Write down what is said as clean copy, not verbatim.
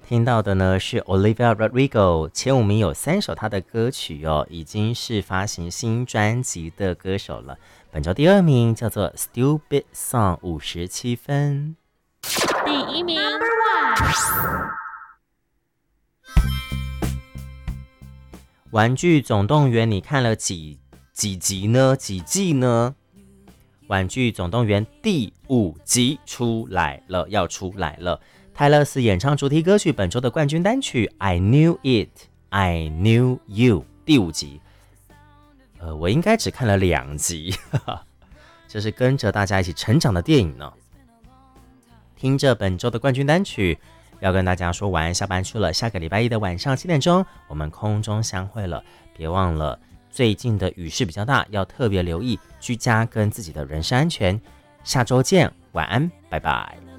听到的呢是 Olivia Rodrigo， 前5名有3首她的歌曲哦，已经是发行新专辑的歌手了。本周第2名叫做 Stupid Song， 57分。 第1名 Number 1， 玩具总动员你看了几集呢？几季呢？玩具总动员第5集出来了，要出来了。泰勒斯演唱主题歌曲，本周的冠军单曲 I Knew It I Knew You 第5集。我应该只看了2集，这是跟着大家一起成长的电影呢。听着本周的冠军单曲，要跟大家说晚安，下班去了。下个礼拜一的晚上7点钟，我们空中相会了。别忘了，最近的雨势比较大，要特别留意居家跟自己的人身安全。下周见，晚安，拜拜。